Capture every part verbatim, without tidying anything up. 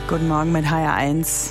Guten Morgen mit H R eins.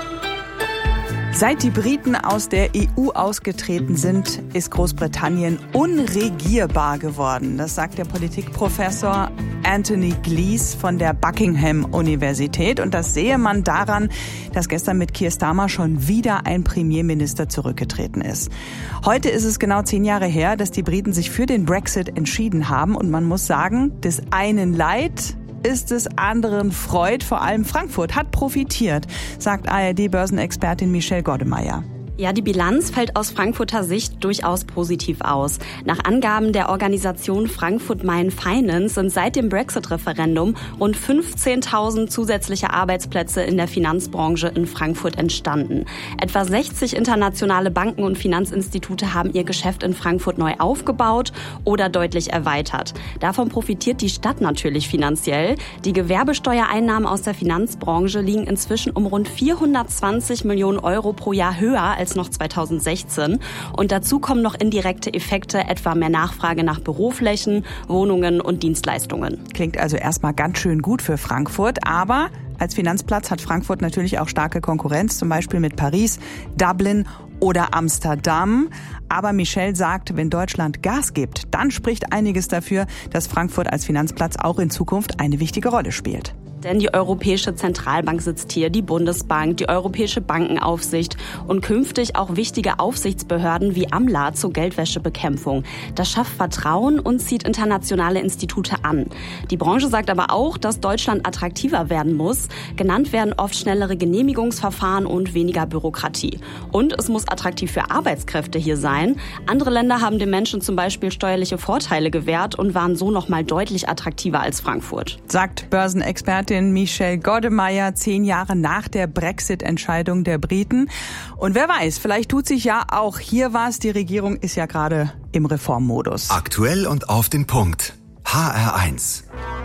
Seit die Briten aus der E U ausgetreten sind, ist Großbritannien unregierbar geworden. Das sagt der Politikprofessor Anthony Glees von der Buckingham-Universität. Und das sehe man daran, dass gestern mit Keir Starmer schon wieder ein Premierminister zurückgetreten ist. Heute ist es genau zehn Jahre her, dass die Briten sich für den Brexit entschieden haben. Und man muss sagen, des einen Leid ist es anderen Freud. Vor allem Frankfurt hat profitiert, sagt A R D-Börsenexpertin Michelle Goddemeyer. Ja, die Bilanz fällt aus Frankfurter Sicht durchaus positiv aus. Nach Angaben der Organisation Frankfurt Main Finance sind seit dem Brexit-Referendum rund fünfzehntausend zusätzliche Arbeitsplätze in der Finanzbranche in Frankfurt entstanden. Etwa sechzig internationale Banken und Finanzinstitute haben ihr Geschäft in Frankfurt neu aufgebaut oder deutlich erweitert. Davon profitiert die Stadt natürlich finanziell. Die Gewerbesteuereinnahmen aus der Finanzbranche liegen inzwischen um rund vierhundertzwanzig Millionen Euro pro Jahr höher als noch zweitausendsechzehn. Und dazu kommen noch indirekte Effekte, etwa mehr Nachfrage nach Büroflächen, Wohnungen und Dienstleistungen. Klingt also erstmal ganz schön gut für Frankfurt, aber als Finanzplatz hat Frankfurt natürlich auch starke Konkurrenz, zum Beispiel mit Paris, Dublin oder Amsterdam. Aber Michelle sagt, wenn Deutschland Gas gibt, dann spricht einiges dafür, dass Frankfurt als Finanzplatz auch in Zukunft eine wichtige Rolle spielt. Denn die Europäische Zentralbank sitzt hier, die Bundesbank, die Europäische Bankenaufsicht und künftig auch wichtige Aufsichtsbehörden wie AMLA zur Geldwäschebekämpfung. Das schafft Vertrauen und zieht internationale Institute an. Die Branche sagt aber auch, dass Deutschland attraktiver werden muss. Genannt werden oft schnellere Genehmigungsverfahren und weniger Bürokratie. Und es muss attraktiv für Arbeitskräfte hier sein. Andere Länder haben den Menschen zum Beispiel steuerliche Vorteile gewährt und waren so noch mal deutlich attraktiver als Frankfurt. Sagt Börsenexpertin Michelle Goddemeyer zehn Jahre nach der Brexit-Entscheidung der Briten. Und wer weiß, vielleicht tut sich ja auch hier was. Die Regierung ist ja gerade im Reformmodus. Aktuell und auf den Punkt. H R eins.